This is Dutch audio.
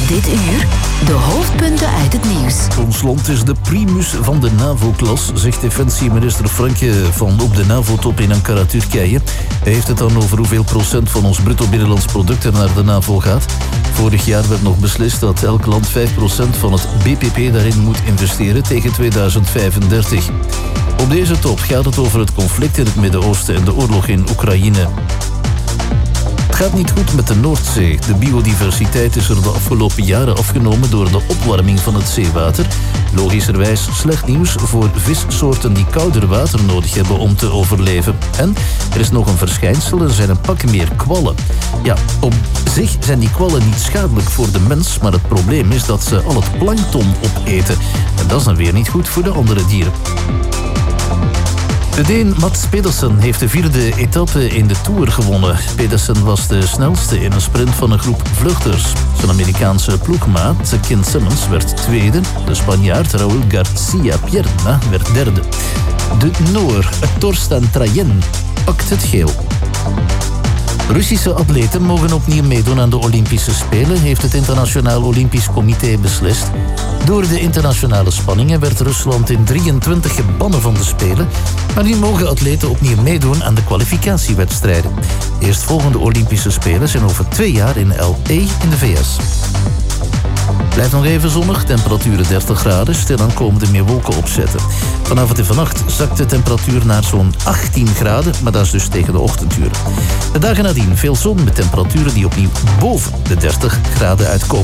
Dit uur de hoofdpunten uit het nieuws. Ons land is de primus van de NAVO-klas, zegt defensieminister Franke van op de NAVO-top in Ankara, Turkije. Hij heeft het dan over hoeveel procent van ons bruto binnenlands product er naar de NAVO gaat. Vorig jaar werd nog beslist dat elk land 5% van het BPP daarin moet investeren tegen 2035. Op deze top gaat het over het conflict in het Midden-Oosten en de oorlog in Oekraïne. Het gaat niet goed met de Noordzee. De biodiversiteit is er de afgelopen jaren afgenomen door de opwarming van het zeewater. Logischerwijs slecht nieuws voor vissoorten die kouder water nodig hebben om te overleven. En er is nog een verschijnsel, er zijn een pak meer kwallen. Ja, op zich zijn die kwallen niet schadelijk voor de mens, maar het probleem is dat ze al het plankton opeten. En dat is dan weer niet goed voor de andere dieren. De Deen Mats Pedersen heeft de 4e etappe in de Tour gewonnen. Pedersen was de snelste in een sprint van een groep vluchters. Zijn Amerikaanse ploegmaat Ken Simmons werd tweede. De Spanjaard Raúl García Pierna werd derde. De Noor Torsten Trayen pakt het geel. Russische atleten mogen opnieuw meedoen aan de Olympische Spelen, heeft het Internationaal Olympisch Comité beslist. Door de internationale spanningen werd Rusland in 23 gebannen van de Spelen, maar nu mogen atleten opnieuw meedoen aan de kwalificatiewedstrijden. De eerstvolgende Olympische Spelen zijn over 2 jaar in LA in de VS. Blijft nog even zonnig, temperaturen 30 graden, stilaan komen er meer wolken opzetten. Vanavond en vannacht zakt de temperatuur naar zo'n 18 graden, maar dat is dus tegen de ochtenduren. De dagen nadien veel zon met temperaturen die opnieuw boven de 30 graden uitkomen.